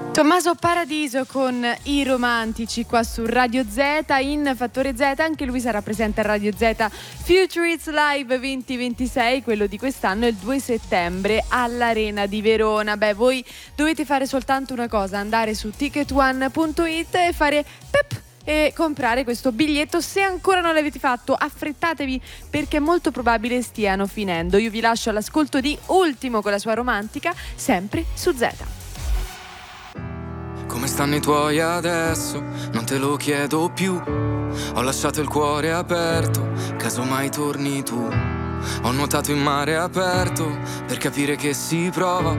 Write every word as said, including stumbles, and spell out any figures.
Tommaso Paradiso con I Romantici qua su Radio Z in Fattore Z. Anche lui sarà presente a Radio Z Future It's Live venti ventisei, quello di quest'anno, il due settembre all'Arena di Verona. Beh, voi dovete fare soltanto una cosa: andare su ticket one punto it e fare pep e comprare questo biglietto. Se ancora non l'avete fatto, affrettatevi perché è molto probabile stiano finendo. Io vi lascio all'ascolto di Ultimo con la sua Romantica, sempre su Z. Come stanno i tuoi adesso? Non te lo chiedo più. Ho lasciato il cuore aperto, caso mai torni tu. Ho nuotato in mare aperto per capire che si prova